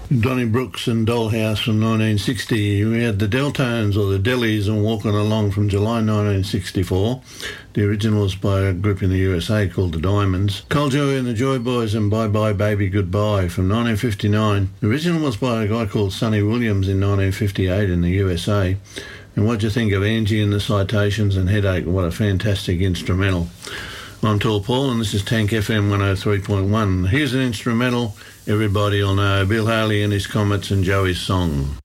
Donnie Brooks and Dollhouse from 1960. We had the Deltones or the Dellies and Walking Along from July 1964. The original was by a group in the USA called the Diamonds. Cold Joy and the Joy Boys and Bye Bye Baby Goodbye from 1959. The original was by a guy called Sonny Williams in 1958 in the USA. And what do you think of Angie and the Citations and Headache? What a fantastic instrumental. I'm Tall Paul and this is Tank FM 103.1. Here's an instrumental everybody will know, Bill Haley and his Comets and Joey's Song.